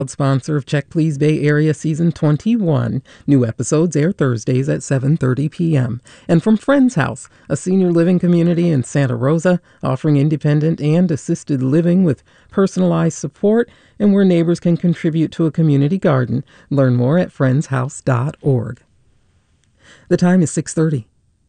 Sponsor of Check Please Bay Area Season 21. New episodes air Thursdays at 7:30 p.m. And from Friends House, a senior living community in Santa Rosa, offering independent and assisted living with personalized support and where neighbors can contribute to a community garden. Learn more at friendshouse.org. The time is 6:30.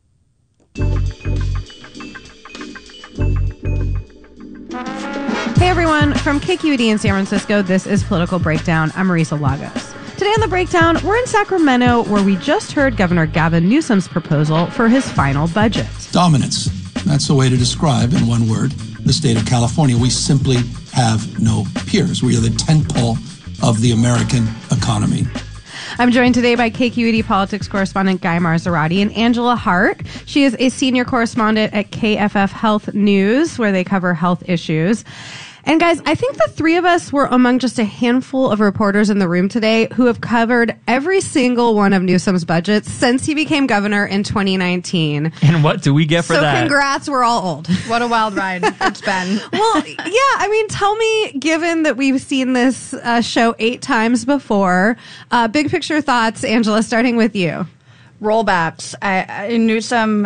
Hey everyone, from KQED in San Francisco, this is Political Breakdown. I'm Marisa Lagos. Today on The Breakdown, we're in Sacramento, where we just heard Governor Gavin Newsom's proposal for his final budget. Dominance. That's the way to describe, in one word, the state of California. We simply have no peers. We are the tentpole of the American economy. I'm joined today by KQED politics correspondent Guy Marzorati and Angela Hart. She is a senior correspondent at KFF Health News, where they cover health issues. And guys, I think the three of us were among just a handful of reporters in the room today who have covered every single one of Newsom's budgets since he became governor in 2019. And what do we get for that? So congrats, we're all old. What a wild ride it's been. Well, yeah, I mean, tell me, given that we've seen this show 8 times before, big picture thoughts, Angela, starting with you. Rollbacks. Newsom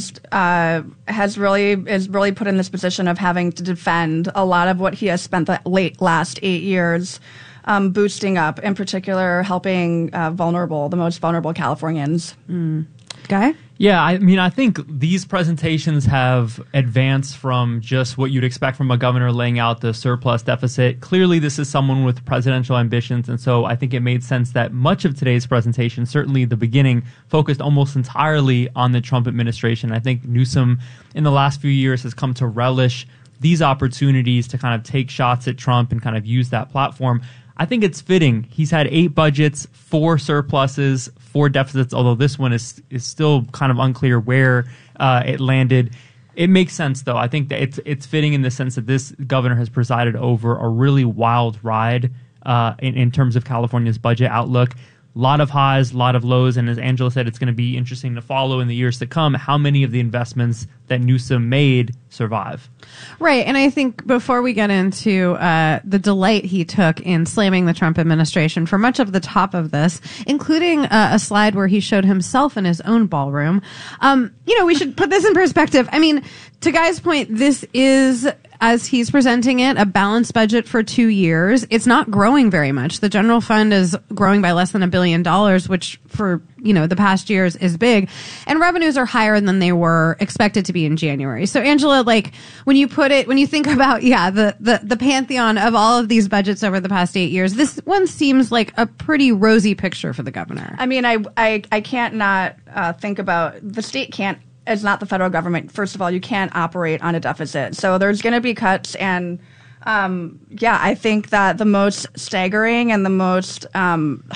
is really put in this position of having to defend a lot of what he has spent the last 8 years boosting up, in particular helping the most vulnerable Californians. Guy? Yeah, I mean, I think these presentations have advanced from just what you'd expect from a governor laying out the surplus deficit. Clearly, this is someone with presidential ambitions, and so I think it made sense that much of today's presentation, certainly the beginning, focused almost entirely on the Trump administration. I think Newsom, in the last few years, has come to relish these opportunities to kind of take shots at Trump and kind of use that platform. I think it's fitting. He's had 8 budgets, 4 surpluses, 4 deficits, although this one is still kind of unclear where it landed. It makes sense, though. I think that it's fitting in the sense that this governor has presided over a really wild ride in terms of California's budget outlook. A lot of highs, a lot of lows, and as Angela said, it's going to be interesting to follow in the years to come how many of the investments that Newsom made survive. Right, and I think before we get into the delight he took in slamming the Trump administration for much of the top of this, including a slide where he showed himself in his own ballroom, we should put this in perspective. I mean, to Guy's point, this is, as he's presenting it, a balanced budget for 2 years. It's not growing very much. The general fund is growing by less than $1 billion, which for, the past years is big. And revenues are higher than they were expected to be in January. So Angela, when you think about, the pantheon of all of these budgets over the past 8 years, this one seems like a pretty rosy picture for the governor. I mean, I can't not think about, the state it's not the federal government. First of all, you can't operate on a deficit. So there's going to be cuts. And I think that the most staggering and the most